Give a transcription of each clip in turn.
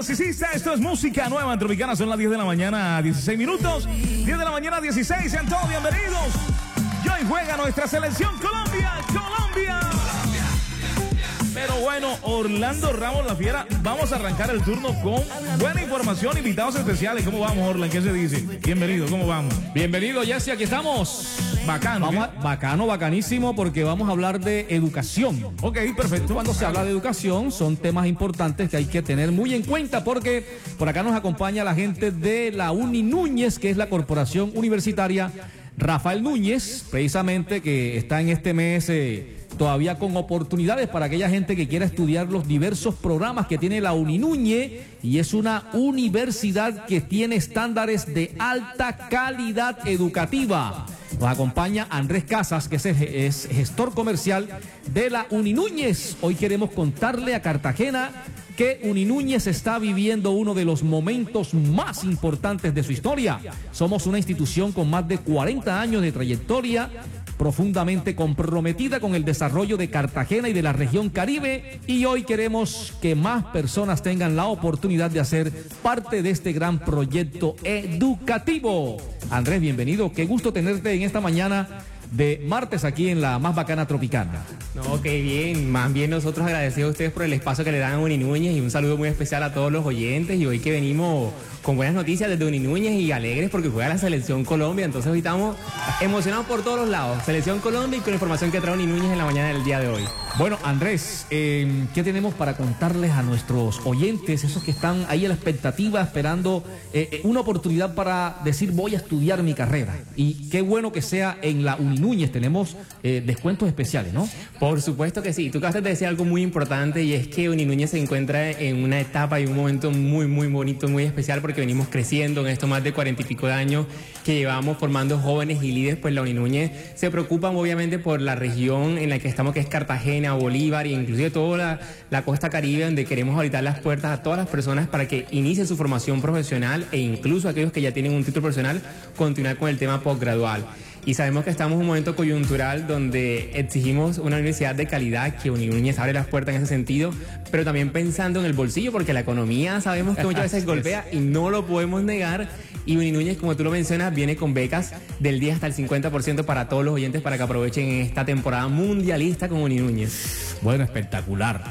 Sí, esto es música nueva en Tropicana, son las 10 de la mañana, 16 minutos, 10 de la mañana, 16, sean todos bienvenidos. Y hoy juega nuestra selección Colombia. Pero bueno, Orlando Ramos La Fiera, vamos a arrancar el turno con buena información, invitados especiales. ¿Cómo vamos, Orlando? ¿Qué se dice? Bienvenido, ¿cómo vamos? Bienvenido, Jesse, aquí estamos. Bacano. Bacanísimo, porque vamos a hablar de educación. Ok, perfecto. Cuando se habla de educación, son temas importantes que hay que tener muy en cuenta, porque por acá nos acompaña la gente de la Uni Núñez, que es la corporación universitaria Rafael Núñez, precisamente, que está en este mes todavía con oportunidades para aquella gente que quiera estudiar los diversos programas que tiene la Uni Núñez, y es una universidad que tiene estándares de alta calidad educativa. Nos acompaña Andrés Casas, que es gestor comercial de la Uni Núñez. Hoy queremos contarle a Cartagena que Uni Núñez está viviendo uno de los momentos más importantes de su historia. Somos una institución con más de 40 años de trayectoria, profundamente comprometida con el desarrollo de Cartagena y de la región Caribe, y hoy queremos que más personas tengan la oportunidad de hacer parte de este gran proyecto educativo. Andrés, bienvenido, qué gusto tenerte en esta mañana de martes aquí en la más bacana Tropicana. No, qué bien, más bien nosotros agradecidos a ustedes por el espacio que le dan a Uni Núñez, y un saludo muy especial a todos los oyentes. Y hoy que venimos con buenas noticias desde Uni Núñez y alegres porque juega la Selección Colombia, entonces hoy estamos emocionados por todos los lados. Selección Colombia y con la información que trae Uni Núñez en la mañana del día de hoy. Bueno, Andrés, ¿qué tenemos para contarles a nuestros oyentes, esos que están ahí a la expectativa, esperando una oportunidad para decir voy a estudiar mi carrera? Y qué bueno que sea en la Uni Núñez, tenemos descuentos especiales, ¿no? Por supuesto que sí. Tú acabas de decir algo muy importante, y es que Uni Núñez se encuentra en una etapa y un momento muy bonito, muy especial, porque venimos creciendo en estos más de 40 y pico de años que llevamos formando jóvenes y líderes. Pues la Uni Núñez se preocupan obviamente por la región en la que estamos, que es Cartagena, Bolívar, e inclusive toda la costa caribe, donde queremos abrir las puertas a todas las personas para que inicien su formación profesional, e incluso aquellos que ya tienen un título profesional, continuar con el tema postgradual. Y sabemos que estamos en un momento coyuntural donde exigimos una universidad de calidad, que Uni Núñez abre las puertas en ese sentido, pero también pensando en el bolsillo, porque la economía sabemos que muchas veces golpea y no lo podemos negar. Y Uni Núñez, como tú lo mencionas, viene con becas del 10 hasta el 50% para todos los oyentes, para que aprovechen esta temporada mundialista con Uni Núñez. Bueno, espectacular.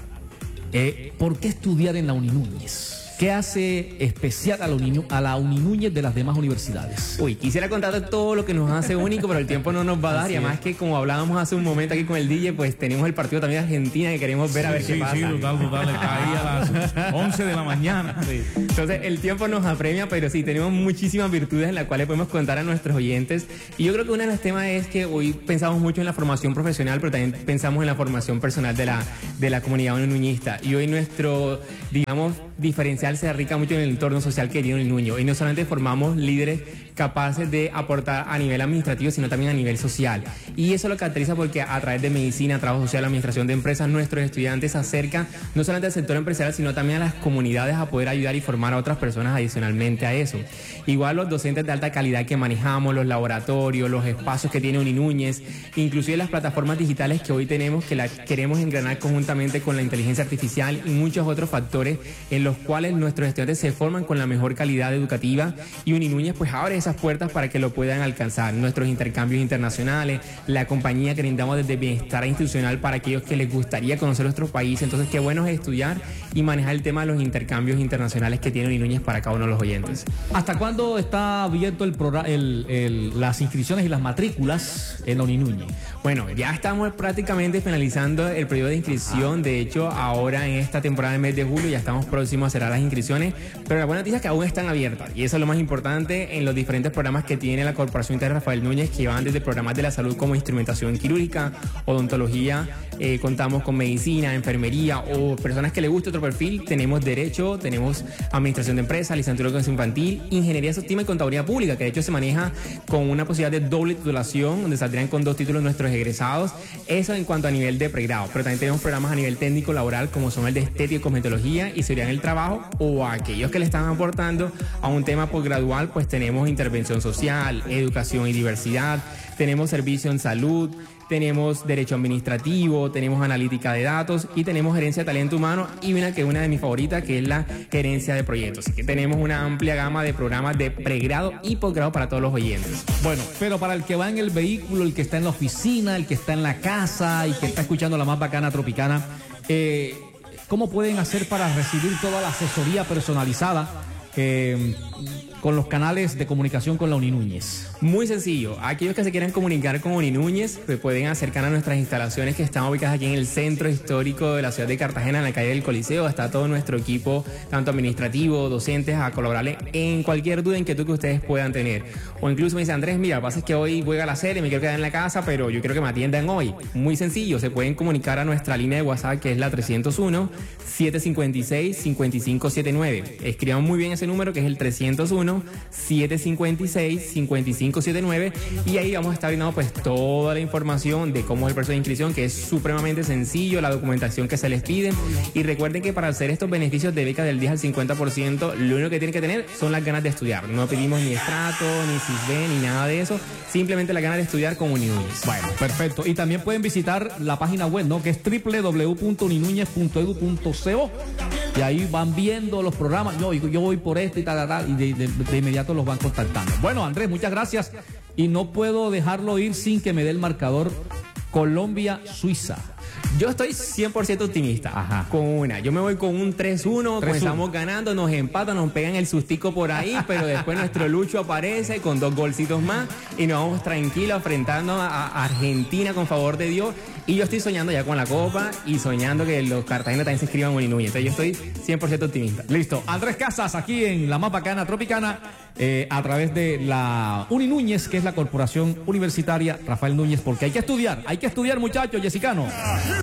¿Por qué estudiar en la Uni Núñez? ¿Qué hace especial a la Uni Núñez de las demás universidades? Uy, quisiera contarte todo lo que nos hace único, pero el tiempo no nos va a dar. Y además que, como hablábamos hace un momento aquí con el DJ, pues tenemos el partido también de Argentina que queremos ver, a ver qué pasa. Sí, total, está ahí a las 11 de la mañana. Sí. Entonces el tiempo nos apremia, pero sí, tenemos muchísimas virtudes en las cuales podemos contar a nuestros oyentes. Y yo creo que uno de los temas es que hoy pensamos mucho en la formación profesional, pero también pensamos en la formación personal de la comunidad uninuñista. Y hoy nuestro, digamos, diferencial se radica mucho en el entorno social que tiene Uni Núñez. Y no solamente formamos líderes capaces de aportar a nivel administrativo, sino también a nivel social. Y eso lo caracteriza porque a través de medicina, trabajo social, administración de empresas, nuestros estudiantes se acercan no solamente al sector empresarial, sino también a las comunidades a poder ayudar y formar a otras personas adicionalmente a eso. Igual los docentes de alta calidad que manejamos, los laboratorios, los espacios que tiene Uni Núñez, inclusive las plataformas digitales que hoy tenemos, que las queremos engranar conjuntamente con la inteligencia artificial y muchos otros factores en los cuales nuestros estudiantes se forman con la mejor calidad educativa, y Uni Núñez pues abre esas puertas para que lo puedan alcanzar. Nuestros intercambios internacionales, la compañía que brindamos desde bienestar institucional para aquellos que les gustaría conocer nuestro país. Entonces qué bueno es estudiar y manejar el tema de los intercambios internacionales que tiene Uni Núñez para cada uno de los oyentes. ¿Hasta cuándo está abierto las inscripciones y las matrículas en la Uni Núñez? Bueno, ya estamos prácticamente finalizando el periodo de inscripción. De hecho, ahora en esta temporada del mes de julio ya estamos próximos a cerrar las inscripciones, pero la buena noticia es que aún están abiertas, y eso es lo más importante en los diferentes programas que tiene la Corporación Interna Rafael Núñez, que van desde programas de la salud como instrumentación quirúrgica, odontología, contamos con medicina, enfermería, o personas que les guste otro perfil, tenemos derecho, tenemos administración de empresas, licenciatura en educación infantil, ingeniería sostenible y contaduría pública, que de hecho se maneja con una posibilidad de doble titulación, donde saldrían con 2 títulos nuestros egresados. Eso en cuanto a nivel de pregrado, pero también tenemos programas a nivel técnico laboral, como son el de estética y cosmetología y seguridad en el trabajo, o aquellos que le están aportando a un tema postgradual, pues tenemos intervención social, educación y diversidad, tenemos servicio en salud, tenemos derecho administrativo, tenemos analítica de datos y tenemos gerencia de talento humano y una que es una de mis favoritas, que es la gerencia de proyectos. Así que tenemos una amplia gama de programas de pregrado y posgrado para todos los oyentes. Bueno, pero para el que va en el vehículo, el que está en la oficina, el que está en la casa y que está escuchando la más bacana Tropicana, ¿cómo pueden hacer para recibir toda la asesoría personalizada con los canales de comunicación con la Uninúñez? Muy sencillo. Aquellos que se quieran comunicar con Uninúñez se pueden acercar a nuestras instalaciones que están ubicadas aquí en el centro histórico de la ciudad de Cartagena, en la calle del Coliseo. Está todo nuestro equipo, tanto administrativo, docentes, a colaborarle en cualquier duda, inquietud que ustedes puedan tener. O incluso me dice, Andrés, mira, lo que pasa es que hoy voy a la serie, me quiero quedar en la casa, pero yo quiero que me atiendan hoy. Muy sencillo. Se pueden comunicar a nuestra línea de WhatsApp, que es la 301-756-5579. Escriban muy bien ese número, que es el 301-756-5579, y ahí vamos a estar brindando pues toda la información de cómo es el proceso de inscripción, que es supremamente sencillo, la documentación que se les pide. Y recuerden que para hacer estos beneficios de beca del 10 al 50%, lo único que tienen que tener son las ganas de estudiar. No pedimos ni estrato, ni CISBEN, ni nada de eso, simplemente las ganas de estudiar con Uninúñez. Bueno, perfecto. Y también pueden visitar la página web, ¿no?, que es www.uninuñez.edu.co, y ahí van viendo los programas. Yo voy por esto y tal, y de inmediato los van contactando. Bueno, Andrés, muchas gracias. Y no puedo dejarlo ir sin que me dé el marcador Colombia-Suiza. Yo estoy 100% optimista. Ajá. Con una. Yo me voy con un 3-1, comenzamos ganando, nos empatan, nos pegan el sustico por ahí, pero después nuestro Lucho aparece con 2 golcitos más y nos vamos tranquilos enfrentando a Argentina con favor de Dios. Y yo estoy soñando ya con la Copa y soñando que los cartageneros también se inscriban en Uninúñez. Entonces yo estoy 100% optimista. Listo. Andrés Casas, aquí en la más bacana Tropicana, a través de la Uninúñez, que es la Corporación Universitaria Rafael Núñez, porque hay que estudiar, muchachos, yesicano.